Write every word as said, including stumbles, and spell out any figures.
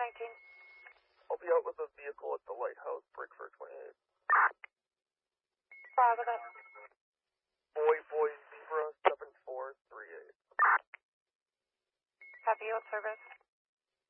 nineteen. I'll be out with a vehicle at the lighthouse, break for twenty-eight. Positive. Boy, boy, zebra, seven four three eight. Copy, yield service.